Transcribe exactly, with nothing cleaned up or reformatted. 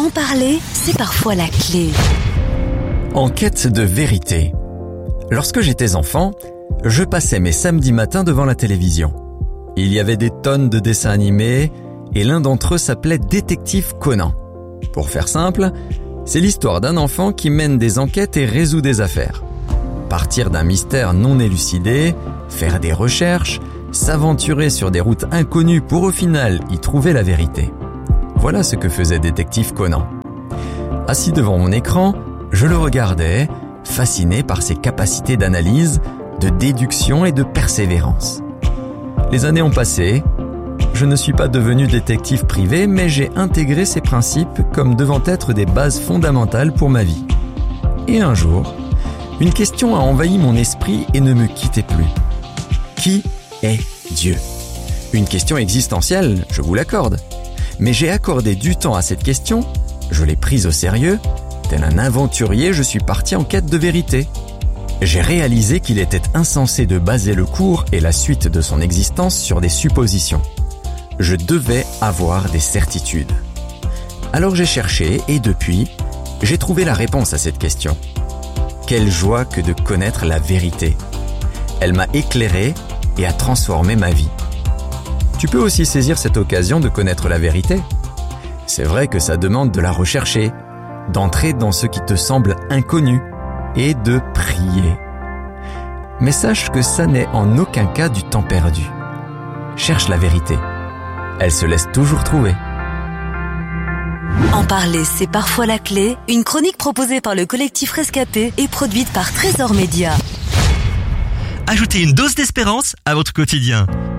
En parler, c'est parfois la clé. En quête de vérité. Lorsque j'étais enfant, je passais mes samedis matins devant la télévision. Il y avait des tonnes de dessins animés et l'un d'entre eux s'appelait Détective Conan. Pour faire simple, c'est l'histoire d'un enfant qui mène des enquêtes et résout des affaires. Partir d'un mystère non élucidé, faire des recherches, s'aventurer sur des routes inconnues pour au final y trouver la vérité. Voilà ce que faisait Détective Conan. Assis devant mon écran, je le regardais, fasciné par ses capacités d'analyse, de déduction et de persévérance. Les années ont passé, je ne suis pas devenu détective privé, mais j'ai intégré ces principes comme devant être des bases fondamentales pour ma vie. Et un jour, une question a envahi mon esprit et ne me quittait plus. Qui est Dieu ? Une question existentielle, je vous l'accorde. Mais j'ai accordé du temps à cette question, je l'ai prise au sérieux, tel un aventurier, je suis parti en quête de vérité. J'ai réalisé qu'il était insensé de baser le cours et la suite de son existence sur des suppositions. Je devais avoir des certitudes. Alors j'ai cherché et depuis, j'ai trouvé la réponse à cette question. Quelle joie que de connaître la vérité. Elle m'a éclairé et a transformé ma vie. Tu peux aussi saisir cette occasion de connaître la vérité. C'est vrai que ça demande de la rechercher, d'entrer dans ce qui te semble inconnu et de prier. Mais sache que ça n'est en aucun cas du temps perdu. Cherche la vérité. Elle se laisse toujours trouver. En parler, c'est parfois la clé. Une chronique proposée par le collectif Rescapé et produite par Trésor Média. Ajoutez une dose d'espérance à votre quotidien.